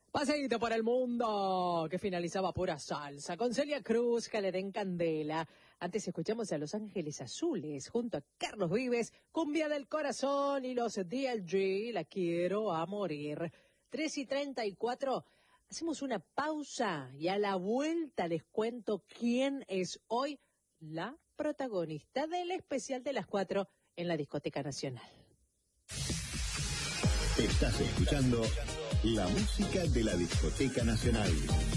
Paseíto por el mundo, que finalizaba pura salsa, con Celia Cruz, que le den candela. Antes escuchamos a Los Ángeles Azules, junto a Carlos Vives, Cumbia del Corazón y los DLG, La Quiero a Morir. 3:34, hacemos una pausa y a la vuelta les cuento quién es hoy la protagonista del especial de las 4 en la Discoteca Nacional. Estás escuchando la música de la Discoteca Nacional.